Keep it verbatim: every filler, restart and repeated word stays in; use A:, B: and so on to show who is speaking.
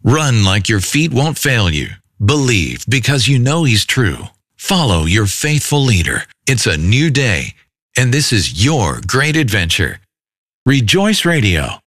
A: Run like your feet won't fail you. Believe because you know He's true. Follow your faithful leader. It's a new day, and this is your great adventure. Rejoice Radio.